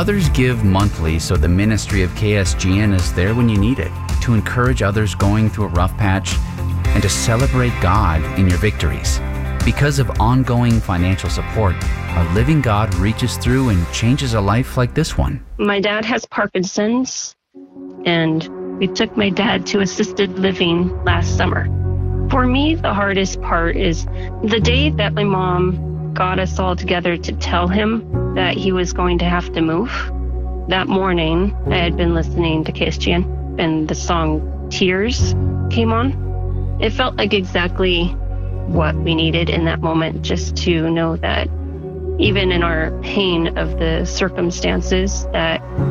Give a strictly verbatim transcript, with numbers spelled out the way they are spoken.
Others give monthly, so the ministry of K S G N is there when you need it, to encourage others going through a rough patch and to celebrate God in your victories. Because of ongoing financial support, our living God reaches through and changes a life like this one. My dad has Parkinson's, and we took my dad to assisted living last summer. For me, the hardest part is the day that my mom got us all together to tell him that he was going to have to move. That morning, I had been listening to K S G N, and the song Tears came on. It felt like exactly what we needed in that moment, just to know that even in our pain of the circumstances, that